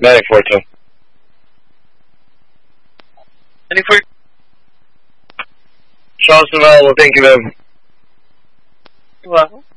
9042. 94. Charleston available, thank you, ma'am. Well.